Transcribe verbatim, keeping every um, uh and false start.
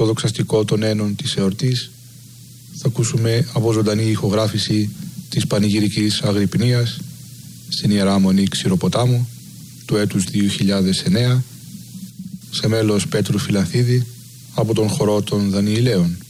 το δοξαστικό των ένων της εορτής θα ακούσουμε από ζωντανή ηχογράφηση της πανηγυρικής Αγρυπνίας στην Ιερά Μονή Ξηροποτάμου του έτους δύο χιλιάδες εννέα σε μέλος Πέτρου Φιλαθίδη από τον χορό των Δανιηλαίων.